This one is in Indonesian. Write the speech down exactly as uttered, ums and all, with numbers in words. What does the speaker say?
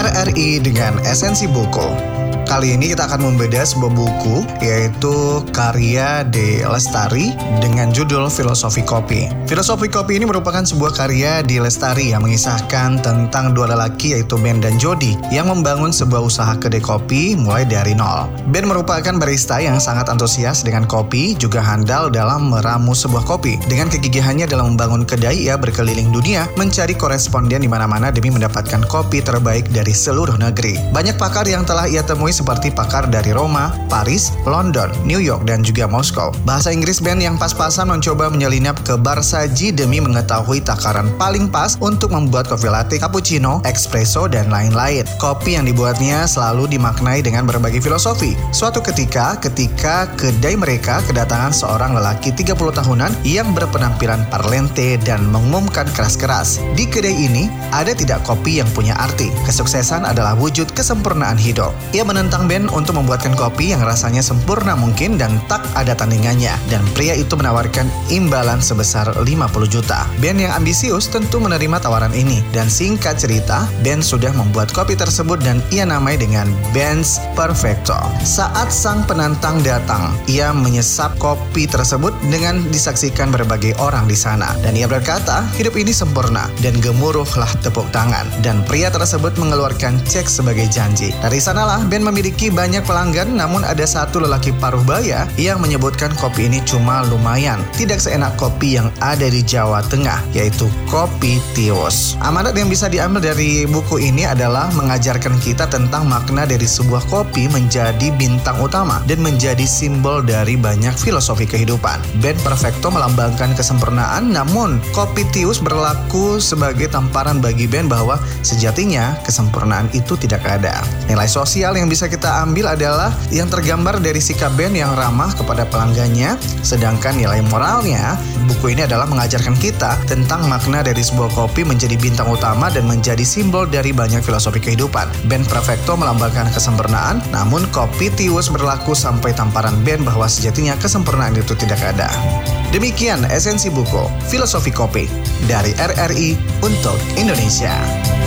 R R I dengan esensi buku. Kali ini kita akan membedah sebuah buku, yaitu karya D. Lestari dengan judul Filosofi Kopi. Filosofi Kopi ini merupakan sebuah karya D. Lestari yang mengisahkan tentang dua lelaki, yaitu Ben dan Jody, yang membangun sebuah usaha kedai kopi mulai dari nol. Ben merupakan barista yang sangat antusias dengan kopi, juga handal dalam meramu sebuah kopi. Dengan kegigihannya dalam membangun kedai, ia berkeliling dunia mencari koresponden di mana-mana demi mendapatkan kopi terbaik dari seluruh negeri. Banyak pakar yang telah ia temui seperti pakar dari Roma, Paris, London, New York, dan juga Moskow. Bahasa Inggris Ben yang pas-pasan mencoba menyelinap ke bar saji demi mengetahui takaran paling pas untuk membuat kopi latte, cappuccino, espresso, dan lain-lain. Kopi yang dibuatnya selalu dimaknai dengan berbagai filosofi. Suatu ketika, ketika kedai mereka kedatangan seorang lelaki tiga puluh tahunan yang berpenampilan parlente dan mengumumkan keras-keras, di kedai ini ada tidak kopi yang punya arti. Kesuksesan adalah wujud kesempurnaan hidup. Ia menentang Ben untuk membuatkan kopi yang rasanya sempurna mungkin dan tak ada tandingannya, dan pria itu menawarkan imbalan sebesar lima puluh juta. Ben yang ambisius tentu menerima tawaran ini, dan singkat cerita, Ben sudah membuat kopi tersebut dan ia namai dengan Ben's Perfecto. Saat sang penantang datang, ia menyesap kopi tersebut dengan disaksikan berbagai orang di sana, dan ia berkata, hidup ini sempurna, dan gemuruhlah tepuk tangan, dan pria tersebut mengeluarkan cek sebagai janji. Dari sanalah Ben memiliki banyak pelanggan, namun ada satu lelaki paruh baya yang menyebutkan kopi ini cuma lumayan, tidak seenak kopi yang ada di Jawa Tengah, yaitu kopi tiwus. Amanat yang bisa diambil dari buku ini adalah mengajarkan kita tentang makna dari sebuah kopi menjadi bintang utama dan menjadi simbol dari banyak filosofi kehidupan. Ben Perfecto melambangkan kesempurnaan, namun kopi tiwus berlaku sebagai tamparan bagi Ben bahwa sejatinya kesempurnaan itu tidak ada. Nilai sosial yang bisa kita ambil adalah yang tergambar dari sikap Ben yang ramah kepada pelanggannya, sedangkan nilai moralnya, buku ini adalah mengajarkan kita tentang makna dari sebuah kopi menjadi bintang utama dan menjadi simbol dari banyak filosofi kehidupan. Ben Perfecto melambangkan kesempurnaan, namun kopi tiwus berlaku sampai tamparan Ben bahwa sejatinya kesempurnaan itu tidak ada. Demikian esensi buku Filosofi Kopi dari R R I untuk Indonesia.